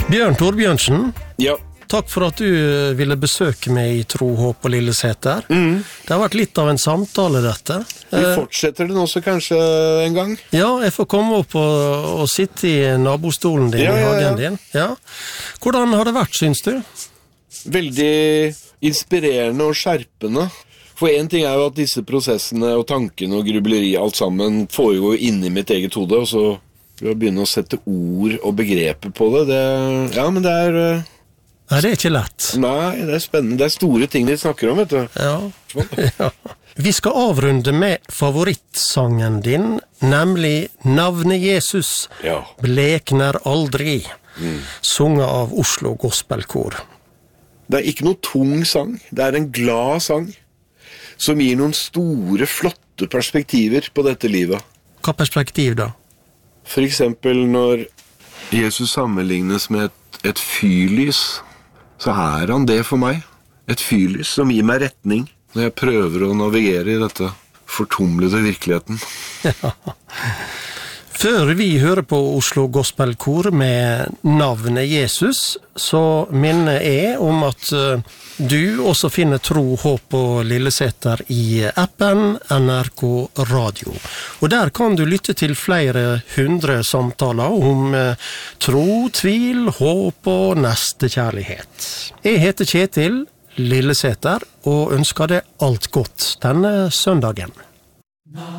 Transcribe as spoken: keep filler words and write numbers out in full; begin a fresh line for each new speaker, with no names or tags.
Bjørn Torbjørnsen,
Ja.
takk for at du ville besøke meg i Tro, Håp og Lilleseter.
Mm.
Det har vært litt av en samtale, dette.
Vi fortsetter den også kanskje en gang.
Ja, jeg får komme opp og, og sitte i nabostolen din
Ja,
i
ja,
hagen
ja.
din. Ja. Hvordan har det vært, syns du?
Veldig inspirerende og skjerpende. For en ting er jo at disse prosessene og tankene og grubleri, alt sammen, foregår inni mitt eget hode, og så å begynne å sette ord og begreper på det, det ja, men det er uh,
Nei, det er ikke lett.
Nei, det er spennende. Det er store ting de snakker om, vet du.
Ja. ja. Vi skal avrunde med favorittsangen din, nemlig Navnet Jesus
Ja.
blekner aldri,
Mm.
sunget av Oslo Gospelkor.
Det er ikke noe tung sang. Det er en glad sang som gir noen store, flotte perspektiver på dette livet.
Hva perspektiv da?
For eksempel når Jesus sammenlignes med et, et fyrlys, så er han det for meg. Et fyrlys som gir meg retning når jeg prøver å navigere i dette fortumlede virkeligheten.
Ja. Før vi hører på Oslo Gospelkor med navnet Jesus, så minner jeg om at du også finner Tro, Håp og Lilleseter i appen N R K Radio. Og der kan du lytte til flere hundre samtaler om tro, tvil, håp og nestekjærlighet. Jeg heter Kjetil Lilleseter og ønsker deg alt godt denne søndagen.